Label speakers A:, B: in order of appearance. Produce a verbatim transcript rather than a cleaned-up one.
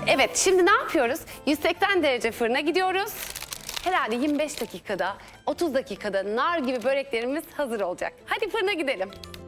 A: Evet, şimdi ne yapıyoruz? yüz seksen derece fırına gidiyoruz. Herhalde yirmi beş dakikada, otuz dakikada nar gibi böreklerimiz hazır olacak. Hadi fırına gidelim.